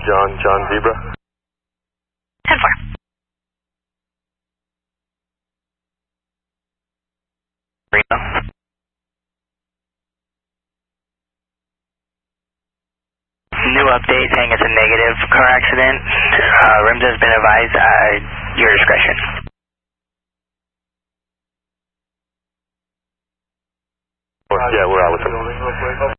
John Zebra. 10-4. New update saying it's a negative car accident. RIMS has been advised. Your discretion. Yeah, we're out with him.